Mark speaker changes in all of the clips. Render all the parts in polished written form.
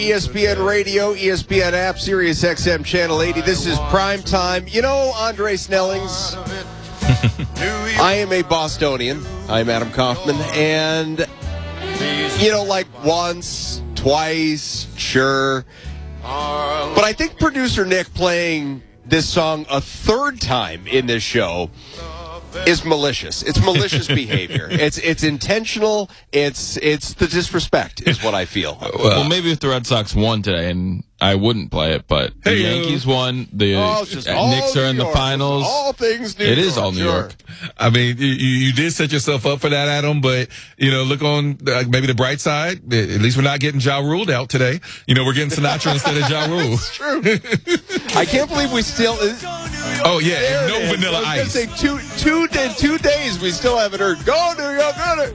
Speaker 1: ESPN Radio, ESPN app, Sirius XM Channel 80. This is Prime Time. You know, Andre Snellings, I am a Bostonian. I'm Adam Kaufman. And, you know, like once, twice, sure. But I think producer Nick playing this song a third time in this show is malicious. It's malicious behavior. It's intentional. It's the disrespect is what I feel.
Speaker 2: Well, maybe if the Red Sox won today, and I wouldn't play it, but the Yankees won. The Knicks are in the finals.
Speaker 1: All things New York.
Speaker 2: It is all New York.
Speaker 3: I mean, you did set yourself up for that, Adam, but, you know, look on maybe the bright side. At least we're not getting Ja Rule out today. You know, we're getting Sinatra instead of Ja Rule.
Speaker 1: It's true. I can't believe we still...
Speaker 3: Oh, yeah, no Vanilla Ice.
Speaker 1: I was going to say 2 days we still haven't heard. Go, New York, go, New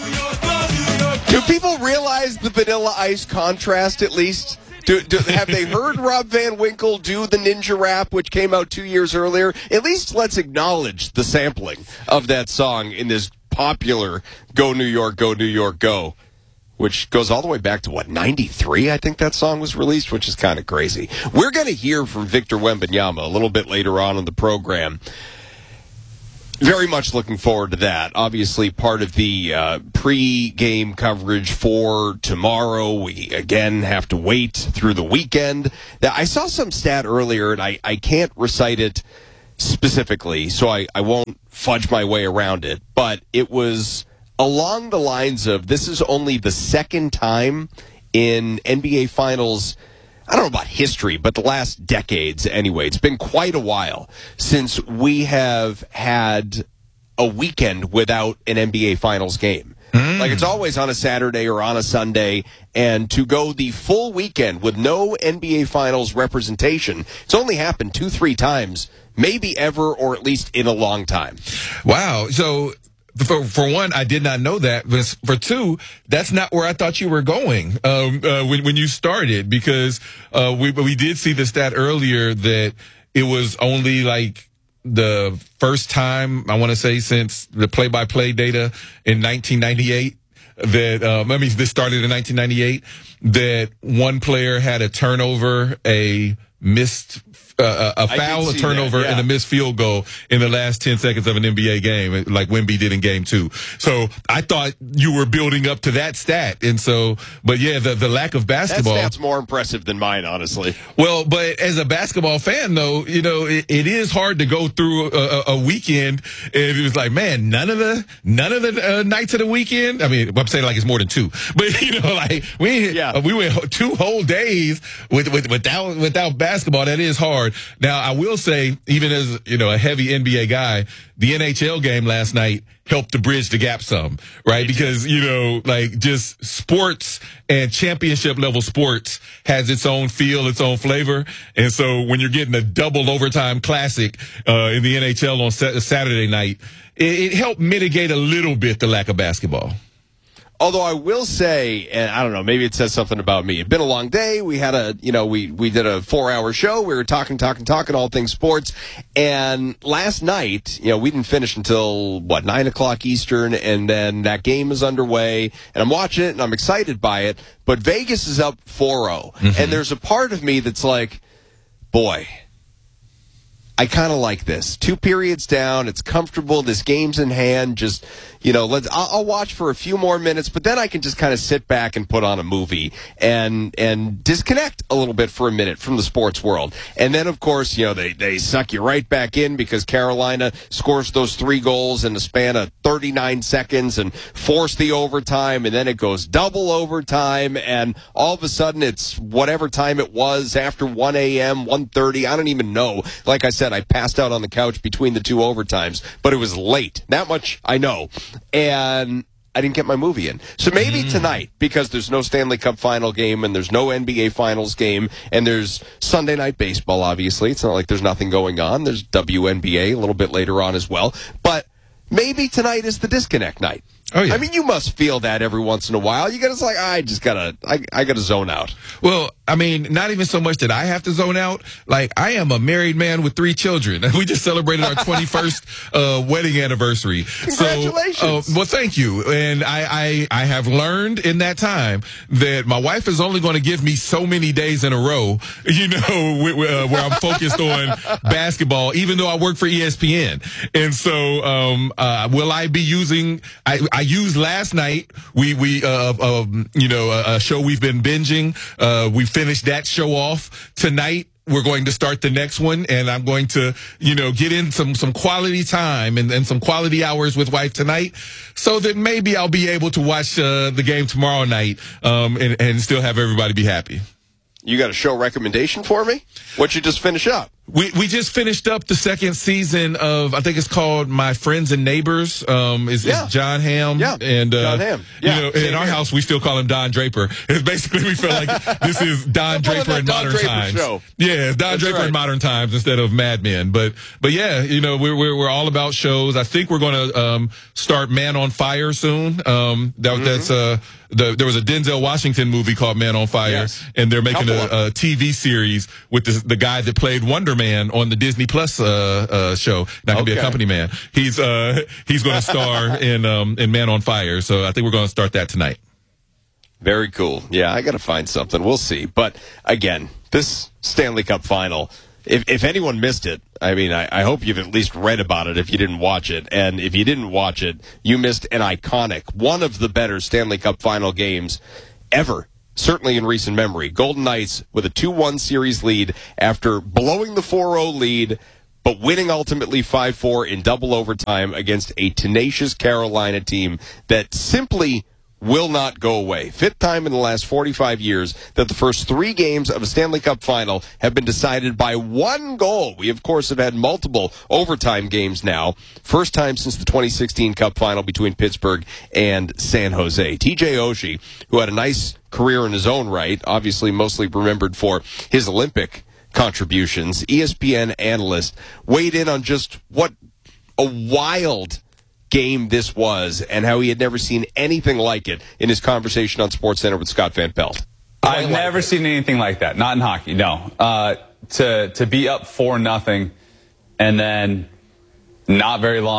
Speaker 1: York. Do people realize the Vanilla Ice contrast at least? Have they heard Rob Van Winkle do the Ninja Rap, which came out 2 years earlier? At least let's acknowledge the sampling of that song in this popular Go, New York, go, which goes all the way back to, 93, I think that song was released, which is kind of crazy. We're going to hear from Victor Wembanyama a little bit later on in the program. Very much looking forward to that. Obviously, part of the pre-game coverage for tomorrow. We, again, have to wait through the weekend. I saw some stat earlier, and I can't recite it specifically, so I won't fudge my way around it. But it was along the lines of this is only the second time in NBA Finals, I don't know about history, but the last decades anyway. It's been quite a while since we have had a weekend without an NBA Finals game. Like, it's always on a Saturday or on a Sunday, and to go the full weekend with no NBA Finals representation, it's only happened 2-3 times, maybe ever, or at least in a long time.
Speaker 3: Wow. So... For one, I did not know that. But for two, that's not where I thought you were going when you started, because we did see the stat earlier that it was only like the first time, I want to say, since the play-by-play data in 1998 that this started in 1998 that one player had a turnover, a missed a foul, a turnover, and a missed field goal in the last 10 seconds of an NBA game, like Wemby did in Game 2. So I thought you were building up to that stat. And so, but yeah, the lack of basketball.
Speaker 1: That stat's more impressive than mine, honestly.
Speaker 3: Well, but as a basketball fan, though, you know, it is hard to go through a weekend and it was like, man, none of the nights of the weekend. I mean, I'm saying like it's more than two, but you know, like we went 2 whole days without basketball. That is hard. Now, I will say, even as, you know, a heavy NBA guy, the NHL game last night helped to bridge the gap some, right? Because, you know, like just sports and championship level sports has its own feel, its own flavor. And so when you're getting a double overtime classic in the NHL on Saturday night, it helped mitigate a little bit the lack of basketball.
Speaker 1: Although I will say, and I don't know, maybe it says something about me. It'd been a long day. We had we did a 4-hour show. We were talking all things sports. And last night, you know, we didn't finish until 9 o'clock Eastern, and then that game is underway. And I'm watching it and I'm excited by it. But Vegas is up 4-0. Mm-hmm. And there's a part of me that's like, boy, I kind of like this. 2 periods down. It's comfortable. This game's in hand. Just, you know, I'll watch for a few more minutes, but then I can just kind of sit back and put on a movie and disconnect a little bit for a minute from the sports world. And then, of course, you know, they suck you right back in because Carolina scores those 3 goals in the span of 39 seconds and force the overtime, and then it goes double overtime, and all of a sudden it's whatever time it was after 1 a.m., 1:30. I don't even know. Like I said, I passed out on the couch between the 2 overtimes, but it was late. That much I know. And I didn't get my movie in. So maybe tonight, because there's no Stanley Cup final game and there's no NBA Finals game and there's Sunday Night Baseball, obviously. It's not like there's nothing going on. There's WNBA a little bit later on as well. But maybe tonight is the disconnect night.
Speaker 3: Oh, yeah.
Speaker 1: I mean, you must feel that every once in a while. You gotta, it's like, I gotta zone out.
Speaker 3: Well, I mean, not even so much that I have to zone out. Like, I am a married man with 3 children. We just celebrated our 21st wedding anniversary.
Speaker 1: Congratulations.
Speaker 3: So, well, thank you. And I have learned in that time that my wife is only going to give me so many days in a row, you know, where I'm focused on basketball, even though I work for ESPN. And so, will I be using, I used last night, a show we've been binging. We finished that show off tonight. We're going to start the next one, and I'm going to, get in some quality time and some quality hours with wife tonight, so that maybe I'll be able to watch the game tomorrow night, and still have everybody be happy.
Speaker 1: You got a show recommendation for me? What you just finish up?
Speaker 3: We just finished up the 2nd season of, I think it's called My Friends and Neighbors. It's John Hamm.
Speaker 1: Yeah.
Speaker 3: And,
Speaker 1: John Hamm. Yeah,
Speaker 3: in our house, we still call him Don Draper. It's basically, we feel like this is Don Draper in modern times.
Speaker 1: Show.
Speaker 3: Yeah, it's Don Draper in modern times instead of Mad Men. But yeah, we're all about shows. I think we're going to, start Man on Fire soon. There was a Denzel Washington movie called Man on Fire, and they're making a TV series with the guy that played Wonder Man on the Disney Plus show. Not gonna be a company man. He's going to star in Man on Fire. So I think we're going to start that tonight.
Speaker 1: Very cool. Yeah, I got to find something. We'll see. But again, this Stanley Cup final, if anyone missed it, I mean, I hope you've at least read about it if you didn't watch it. And if you didn't watch it, you missed an iconic, one of the better Stanley Cup final games ever. Certainly in recent memory. Golden Knights with a 2-1 series lead after blowing the 4-0 lead, but winning ultimately 5-4 in double overtime against a tenacious Carolina team that simply will not go away. 5th time in the last 45 years that the first 3 games of a Stanley Cup final have been decided by 1 goal. We, of course, have had multiple overtime games now. First time since the 2016 Cup final between Pittsburgh and San Jose. TJ Oshie, who had a nice career in his own right, obviously mostly remembered for his Olympic contributions, ESPN analyst, weighed in on just what a wild game this was and how he had never seen anything like it in his conversation on SportsCenter with Scott Van Pelt.
Speaker 4: I've never seen anything like that. Not in hockey, no. To be up 4-0 and then not very long